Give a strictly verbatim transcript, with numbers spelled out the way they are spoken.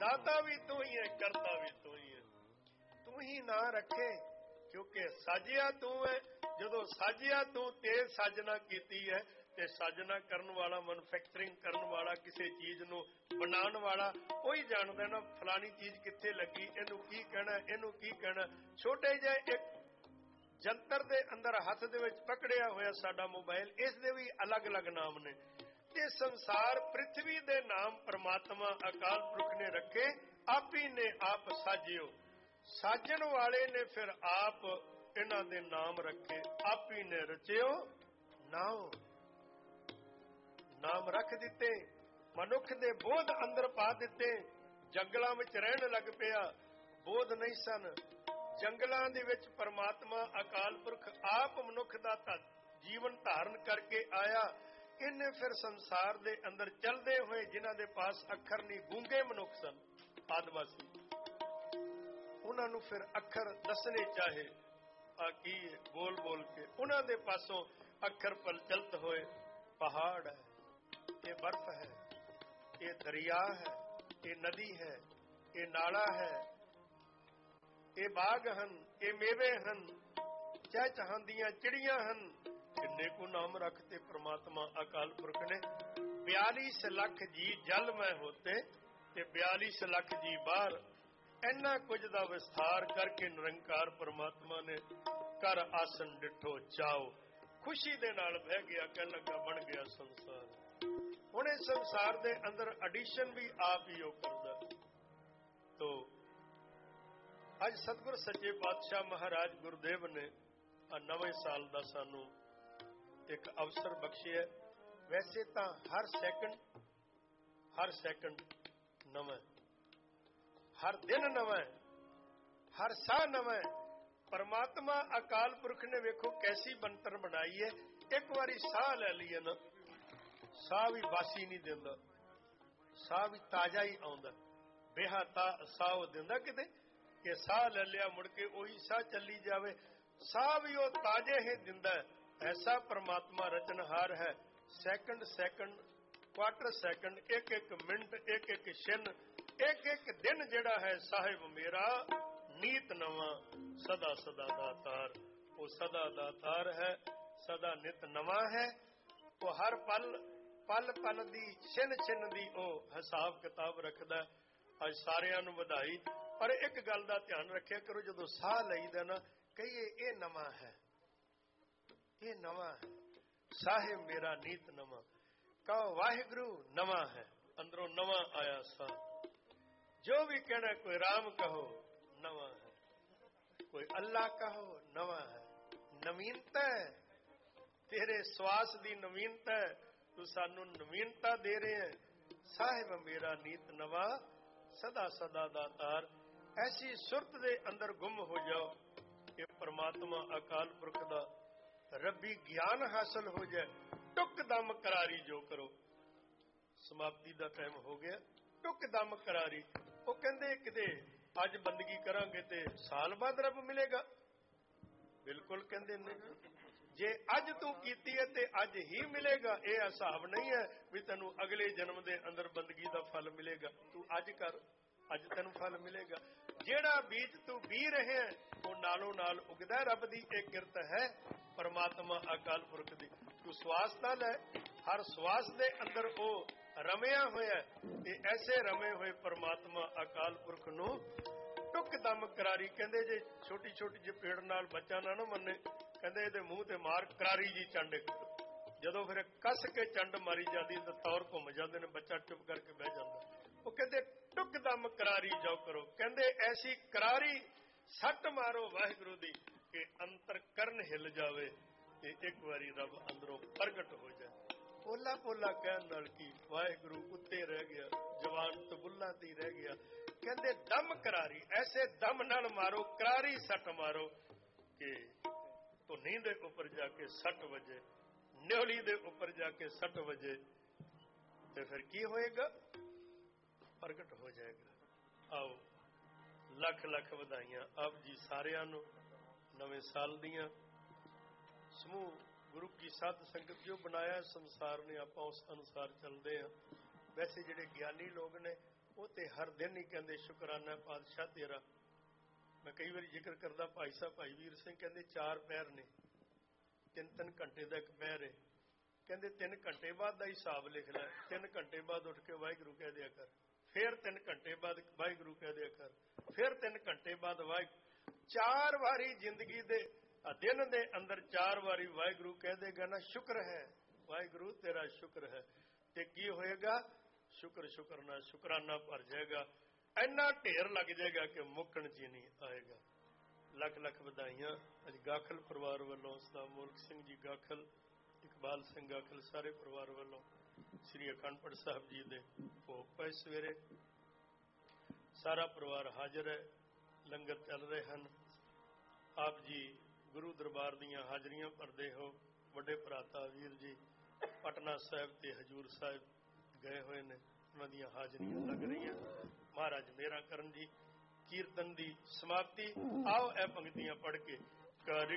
दाता भी तू ही है, करता भी तू ही है। तू ही ना रखे क्योंकि साजिया तू है। जदों साजिया तू ते साजना कीती है, ते साजना करन वाला, मैਨੂਫੈਕਚਰਿੰਗ करन वाला, किसी चीज नूं बनाउण वाला कोई जानदा ना फलानी चीज कित्थे लगी, इहनूं की कहना, इहनूं की कहना। छोटे जिहे एक जंतर दे अंदर हथ दे विच पकड़िया होया साडा मोबाइल, इस दे भी अलग अलग नाम ने। ते संसार पृथ्वी दे नाम परमात्मा अकाल पुरख ने रखे, आप ही ने आप साजियो। साजन वाले ने फिर आप इन्हां दे नाम रखे, आप ही ने रचियो नाओ। नाम रख दिते, मनुख दे बोध अंदर पा दिते। जंगलां विच रहण लग पिया, बोध नहीं सन। जंगलां दे विच परमात्मा अकाल पुरख आप मनुख दा जीवन धारण करके आया। इन्हें फिर संसार दे अंदर चलदे होए जिन्हां दे पास अखर नहीं, गूंगे मनुख सन आदिवासी, उन्हां नूं फिर अखर दसने चाहे आ की बोल बोल के उन्हां दे पासों अखर प्रचलित होए। पहाड़ है, ये बर्फ है, ये दरिया है, ये नदी है, ये नाला है, ये बाग हन, ये मेवे हन, चहचहांदियां चिड़ियां हन। किन्ने को नाम रखते परमात्मा अकाल पुरख ने। बयालीस लख जी जल में होते ते बयालीस लख जी बाहर। इन्ना कुछ दा विस्तार करके निरंकार परमात्मा ने कर आसन डिठो चाओ। खुशी दे नाल बह गया, कह लगा बन गया संसार। हुण इस संसार दे अंदर एडिशन भी आप ही हो करदा। तो अज सतगुर सच्चे पातशाह महाराज गुरुदेव ने नवें साल दा सानू एक अवसर बख्शिया। वैसे तो हर सैकंड हर सैकंड नवा, हर दिन नवा, हर साह नवा। परमात्मा अकाल पुरख ने वेखो कैसी बनतर बनाई है। एक बारी साह ले लीए ना, साह भी बासी नहीं देंदा, साह भी ताजा ही आउंदा। बेहता साह देंदा किते कि साह ले लिया मुड़ के उही साह चली जावे। साह भी वो ताजे ही दिंदा। ऐसा परमात्मा रचनहार है। सैकंड सैकंड, क्वार्टर सैकंड, एक एक मिनट, एक एक छिन, एक एक दिन जिहड़ा है साहिब मेरा नीत नवा सदा सदा दातार। वो सदा दातार है, सदा नित नवा है। वो हर पल पल पल दी छिन छिन दी ओ हिसाब किताब रखदा। अज सारियां नूं वधाई। पर एक गल दा ध्यान रखिया करो, जदों साह लईदा ना कहिए ये नवा है, ये नवा है, साहिब मेरा नीत नवा। कहो वाहिगुरु नवा है, अंदरों नवा आया साह। जो भी कहना, कोई राम कहो नवा है, कोई अल्लाह कहो नवा है। नवीनता है, तेरे श्वास दी नवीनता है, तू सानू नवीनता दे रहे हैं। साहिब मेरा नीत नवा सदा सदा दातार। ऐसी सुरत दे अंदर गुम हो जाओ कि परमात्मा अकाल पुरख दा रब्बी ज्ञान हासिल हो जाए। टुक दम करारी जो करो। समाप्ति दा टाइम हो गया। टुक दम करारी। वो कहंदे किते अज बंदगी करांगे ते साल बाद रब मिलेगा? बिल्कुल कहंदे नहीं। जे अज तू कीती है ते अज ही मिलेगा। यह हिसाब नहीं है भी तैनू अगले जन्म दे अंदर बंदगी दा फल मिलेगा। तू अज कर, अज तैनू फल मिलेगा। जेड़ा बीज तू बी रहे हैं वो नालों नाल उगदा। रब दी एक किरत है परमात्मा अकाल पुरख दी। तू श्वास नाल है, हर श्वास दे अंदर ओ रमिया होया ते ऐसे रमे हुए परमात्मा अकाल पुरख नू टुक दम करारी। कहंदे जे छोटी छोटी जी पेड़ नाल बच्चा ना ना मन्ने, कहंदे इहदे मूंह ते मार करारी जी चंड। जदों फिर कस के चंड मारी जाती तो तौर घुम जाते ने, बच्चा चुप करके बह जाता। वो कहते टुक दम करारी जाओ करो। कहते ऐसी करारी सट मारो वाहिगुरु दी कि अंतर करन हिल जावे कि एक बारी रब अंदरों प्रगट हो जाए। पोला पोला कहन नाल की वाहिगुरु उत्ते रह गया, जवान तो बुल्ला ती रह गया। कहते दम करारी, ऐसे दम नाल मारो, करारी सट मारो कि तो नींद दे ऊपर जाके सट वजे, न्योली दे ऊपर जाके सट वजे, तो फिर की होएगा? प्रगट हो जाएगा। आओ लख लख वधाइयां आप जी सारियां नूं नवे साल दियां। समूह गुरु की साध संगत जो बनाया संसार ने, आप उस अनुसार चलते हैं। वैसे जिहड़े ज्ञानी लोग ने ਉਹ ਤੇ ਹਰ ਦਿਨ ਹੀ ਕਹਿੰਦੇ ਸ਼ੁਕਰਾਨਾ ਪਾਤਸ਼ਾਹ ਤੇਰਾ। ਮੈਂ ਕਈ ਵਾਰੀ ਜ਼ਿਕਰ ਕਰਦਾ, ਭਾਈ ਸਾਹਿਬ ਭਾਈ ਵੀਰ ਸਿੰਘ ਕਹਿੰਦੇ ਚਾਰ ਪਹਿਰ ਨੇ, ਤਿੰਨ ਤਿੰਨ ਘੰਟੇ ਦਾ ਇੱਕ ਪਹਿਰ ਹੈ। ਕਹਿੰਦੇ ਤਿੰਨ ਘੰਟੇ ਬਾਅਦ ਦਾ ਹਿਸਾਬ ਲਿਖ ਲੈ, ਤਿੰਨ ਘੰਟੇ ਬਾਅਦ ਉੱਠ ਕੇ ਵਾਹਿਗੁਰੂ ਕਹਿ ਦਿਆ ਕਰ, ਫਿਰ ਤਿੰਨ ਘੰਟੇ ਬਾਅਦ ਵਾਹਿਗੁਰੂ ਕਹਿ ਦਿਆ ਕਰ, ਫਿਰ ਤਿੰਨ ਘੰਟੇ ਬਾਅਦ ਵਾਹਿਗੁਰੂ। ਚਾਰ ਵਾਰੀ ਜ਼ਿੰਦਗੀ ਦੇ ਦਿਨ ਦੇ ਅੰਦਰ ਚਾਰ ਵਾਰੀ ਵਾਹਿਗੁਰੂ ਕਹਿ ਦੇਗਾ ਨਾ, ਸ਼ੁਕਰ ਹੈ ਵਾਹਿਗੁਰੂ ਤੇਰਾ ਸ਼ੁਕਰ ਹੈ, ਤੇ ਕੀ ਹੋਏਗਾ? ਸ਼ੁਕਰ ਸ਼ੁਕਰ ਨਾਲ ਸ਼ੁਕਰਾਨਾ ਭਰ ਜਾਏਗਾ, ਇੰਨਾ ਢੇਰ ਲੱਗ ਜਾਏਗਾ ਕਿ ਮੁੱਕਣ ਜੀ ਨਹੀਂ ਆਏਗਾ। ਲੱਖ ਲੱਖ ਵਧਾਈਆਂ ਅੱਜ ਗਾਖਲ ਪਰਿਵਾਰ ਵੱਲੋਂ, ਉਸਤਾਦ ਮੋਲਕ ਸਿੰਘ ਜੀ ਗਾਖਲ, ਇਕਬਾਲ ਸਿੰਘ ਗਾਖਲ, ਸਾਰੇ ਪਰਿਵਾਰ ਵੱਲੋਂ ਸ੍ਰੀ ਅਖੰਡ ਪਾਠ ਸਾਹਿਬ ਜੀ ਦੇ ਭੋਗ ਪਏ ਸਵੇਰੇ। ਸਾਰਾ ਪਰਿਵਾਰ ਹਾਜ਼ਰ ਹੈ, ਲੰਗਰ ਚੱਲ ਰਹੇ ਹਨ। ਆਪ ਜੀ ਗੁਰੂ ਦਰਬਾਰ ਦੀਆਂ ਹਾਜ਼ਰੀਆਂ ਭਰਦੇ ਹੋ। ਵੱਡੇ ਭਰਾਤਾ ਵੀਰ ਜੀ ਪਟਨਾ ਸਾਹਿਬ ਤੇ ਹਜੂਰ ਸਾਹਿਬ ਗਏ ਹੋਏ ਨੇ, ਉਹਨਾਂ ਦੀਆਂ ਹਾਜ਼ਰੀਆਂ ਲੱਗ ਰਹੀਆਂ। ਮਹਾਰਾਜ ਮੇਹਰਾਂ ਕਰਨ ਜੀ। ਕੀਰਤਨ ਦੀ ਸਮਾਪਤੀ, ਆਓ ਇਹ ਪੰਕਤੀਆਂ ਪੜ੍ਹ ਕੇ ਕਰ